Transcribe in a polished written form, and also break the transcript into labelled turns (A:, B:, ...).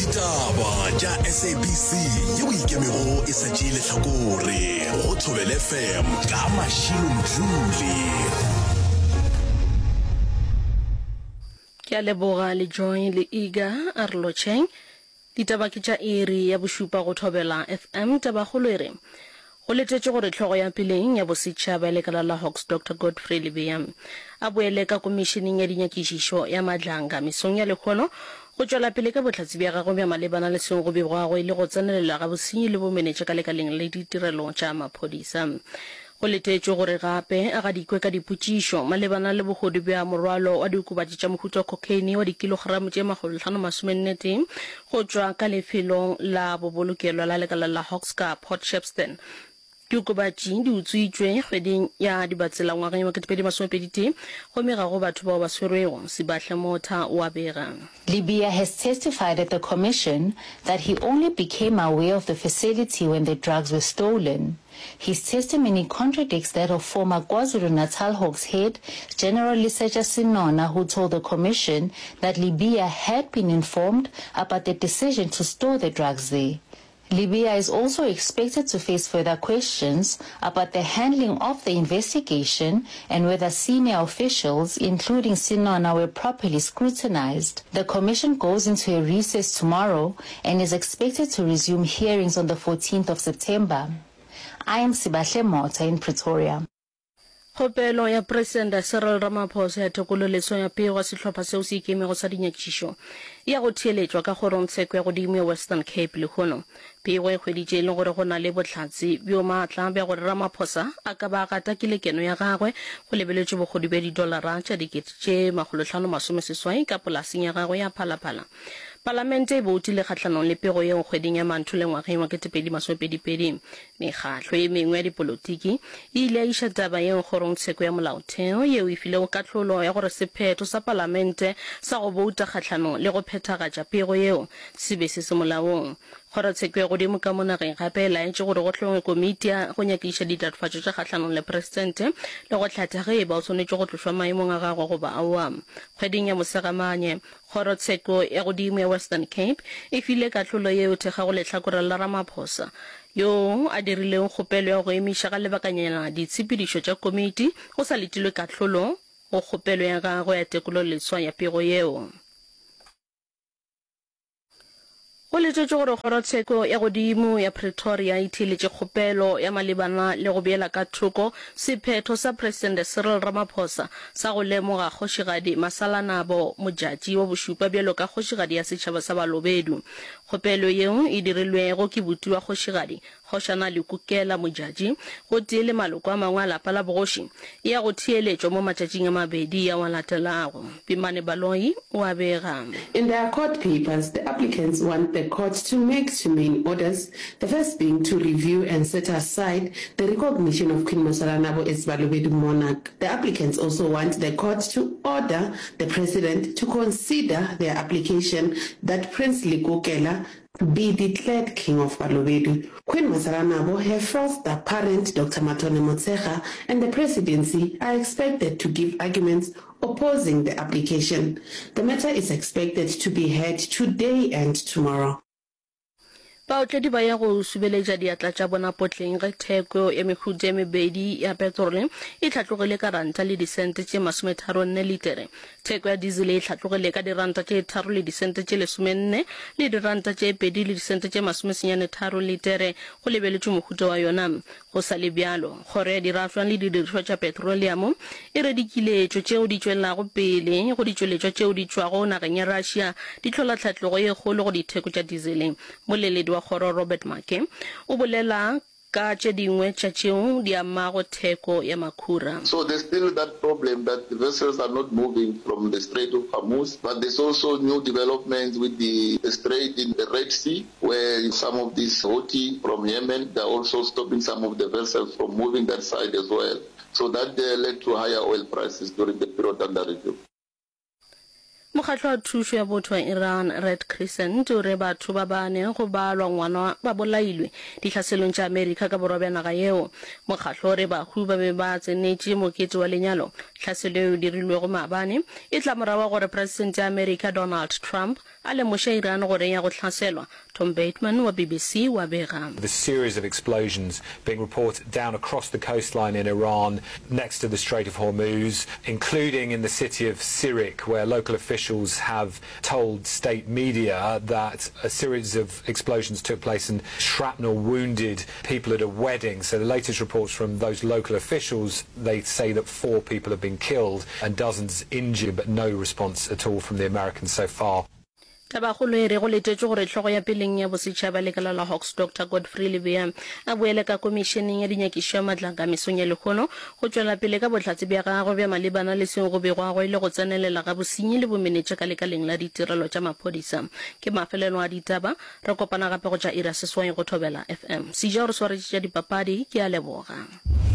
A: Ditaba tša SABC yeo ikemego e šetše lehlakore go Thobela FM ka Mashilo-Mdluli.
B: Ke a leboga le join le Iga Arlocheng. Ditaba ke tša iri ya bošupa go Thobela FM. Tabagolo e re go letetše gore tlhogo ya peleng ya bosetšhaba ya lekala la Hawks Dr. Godfrey Lebeya a boele ka komisheneng ya dinyakišišo ya Madlanga mesong ya lekgono go tšwela pele ka bohlatsi bja gagwe bja malebana le seng go begwagwe le go tsenelela ga bosenyi le bomenetše ka lekaleng le ditirelo tša maphodisa. Go letetšwe gore gape a ga dikwe ka dipotšišo malebana le bogodu bja morwalo wa diokobatši tša mohuta wa cocaine wa dikilogramo tše 540 go tšwa ka lefelong la bobolokelo la lekala la Hawks ka Port Shepstone. Diokobatši di utswitšwe kgweding ya dibatsela ngwageng wa 2020 gomme ga go batho bao ba swerwego. Sibahle Motha wa bega.
C: Lebeya has testified at the commission that he only became aware of the facility when the drugs were stolen. His testimony contradicts that of former KwaZulu-Natal Hawks head General Liseja Sinona, who told the commission that Lebeya had been informed about the decision to store the drugs there. Lebeya is also expected to face further questions about the handling of the investigation and whether senior officials, including Sinona, were properly scrutinized. The commission goes into a recess tomorrow and is expected to resume hearings on the 14th of September. I am Sibahle Mota in Pretoria.
B: Kgopelo ya President Cyril Ramaphosa ya thekololetso ya pego ya sehlopha seo se ikemego sa dinyakišišo ya go theeletšwa ka kgorongtsheko ya godimo ya Western Cape lekgono. Pego e hweditše e le gore go na le bohlatsi bjo maatla bja gore Ramaphosa a ka ba gata ke lekeno ya gagwe go lebeletše bogodu bja $500 tše 550 ka polaseng ya gagwe ya Phalaphala. Parlamente e boutile kgatlhanong le pego yeo kgweding ya Manthole ngwageng wa 2022. Mekgatlo e mengwe ya dipolotiki e ile ya iša taba yeo kgorongtsheko ya molaotheo yeo e filego katlholo ya gore sephetho sa Parlamente sa go bouta kgatlhanong le go phethagatša pego yeo se be se molaong. Kgorotsheko ya godimo ka mo nageng gape e laetše gore go hlongwe komiti ya go nyakiša ditatofatšo tša kgatlhanong le presidente le go hlatha ge ba o tshwanetše go tlošwa maemong a gagwe goba aowa. Kgweding ya Mosegamanye kgorotsheko ya godimo ya Western Cape e file katlholo yeo thekga go lehlakore la Ramaphosa yo a dirileng kgopelo ya go emiša ga lebakanyana ditshepedišo tša komiti go sa letilwe katlholo go kgopelo ya gagwe ya tekololeswa ya pego yeo. Go letetše gore kgorotsheko ya godimo ya Pretoria e theeletše kgopelo ya malebana le go beela ka thoko sephetho sa President Cyril Ramaphosa sa go lemoga kgošigadi Masalanabo mojatši wa bošupa bjalo ka kgošigadi ya setšhaba sa Balobedu. Kgopelo yeo e dirilwego ke buti wa kgošigadi Kgošana Lekukela mojatši go tee le maloko a mangwe a lapa la bogoši ya go theeletšwa mo matšatšing a mabedi ya wa latelago. Pimane Baloi wa bega.
D: In their court papers, the applicants want the court to make two main orders, the first being to review and set aside the recognition of Queen Masalanabo as Balobedu monarch. The applicants also want the court to order the president to consider their application that Prince Lekukela be declared King of Balobedu. Queen Masalanabo, her foster parent Dr. Matone Motshekga, and the presidency are expected to give arguments opposing the application. The matter is expected to be heard today and tomorrow.
B: Baotledi ba ya go subeletša diatla tša bona potleng ge theko ya mehuta ya mebedi ya petrole e hlatlogile ka ranta le disente tše 34 litere. Theko ya diesel e hlatlogile ka diranta tše 3 le disente tše 14 le diranta tše 2 le disente tše 93 litere go lebeletšwe mohuta wa yona. Go sa le bjalo, kgoro ya dirafšwa le didirišwa tša petroleamo e re dikiletšo tšeo di tšwelago pele go ditšweletšwa tšeo di tšwago nageng ya Russia di tlhola tlhatlogo ye kgolo go ditheko tša diesel. Moleledi wa kgoro Robert Make o bolela ka tše dingwe tša tšeo di amago theko ya makhura.
E: So there's still that problem that the vessels are not moving from the Strait of Hormuz, but there's also new developments with the strait in the Red Sea, where some of these Houthi from Yemen, they're also stopping some of the vessels from moving that side as well. So that led to higher oil prices during the period under review.
B: Mokgatlo wa thuso ya botho wa Iran Red Crescent o re batho ba bane go balwa ngwana ba bolailwe ditlhaselong tša Amerika ka borwa bja naga yeo. Mokgatlo re bahu ba be ba tsenetše mokete wa lenyalo tlhaselo eo dirilwego maabane e tla morago gore president ya Amerika Donald Trump a lemoša Iran gore ya go hlaselwa. Tom Bateman wa BBC wa bega.
F: The series of explosions being reported down across the coastline in Iran next to the Strait of Hormuz, including in the city of Sirik, where local officials have told state media that a series of explosions took place and shrapnel wounded people at a wedding. So the latest reports from those local officials, they say that 4 people have been killed and dozens injured, but no response at all from the Americans so far.
B: Tabagolo e re go letetšwe gore tlhogo ya peleng ya bosetšhaba lekala la Hawks Dr. Godfrey Lebeya a boele ka komisheneng ya dinyakišo ya matlaka mesong ya lekgono go tšwela pele ka bohlatse bja gagwe bja malebana le seo go begwago ile go tsenelela ga bosenyi le bomenetše ka lekaleng la ditirelo tša maphodisa. Ke mafelelo a ditaba re kopana gape go tša ira seswai go thobela FM. Sija gore swaretše tša dipapadi ke a leboga.